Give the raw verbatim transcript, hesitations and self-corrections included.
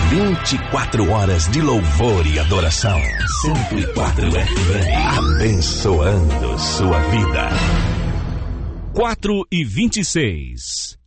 vinte e quatro horas de louvor e adoração. cento e quatro F M, abençoando sua vida. quatro e vinte e seis.